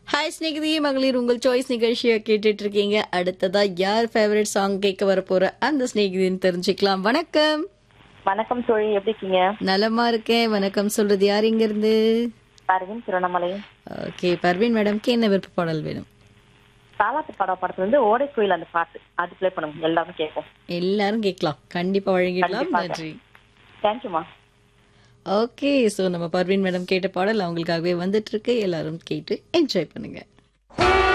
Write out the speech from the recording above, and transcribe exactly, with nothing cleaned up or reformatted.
Hi Snehithi மகளிர் உங்கள் choice நிகழ்ச்சியை கேட்டுட்டு இருக்கீங்க. அடுத்ததா யார் ஃபேவரட் சாங் கேட்க வர போற அந்த ஸ்நேகிதின்னு தெரிஞ்சுக்கலாம். வணக்கம். வணக்கம் தோழி, எப்படி இருக்கீங்க? நலமா இருக்கேன். வணக்கம் சொல்றது யார் இங்க இருந்து? அரவிந்த் திருவண்ணாமலை. ஓகே பர்வீன் மேடம்க்கு என்ன விருப்ப பாடல் வேணும்? தாலாட்டு படம் படத்துல இருந்து ஓடை கோயில் அந்த பாட்டு அது பிளே பண்ணுங்க, எல்லாரும் கேட்போம். எல்லாரும் கேட்கலாம், கண்டிப்பா வழங்கிடலாம். கண்டிப்பாக. நன்றி. தேங்க்யூமா. ஓகே, ஸோ நம்ம பர்வீன் மேடம் கேட்ட பாடல் அவங்களுக்காகவே வந்துட்டு இருக்கு. எல்லாரும் கேட்டு என்ஜாய் பண்ணுங்க.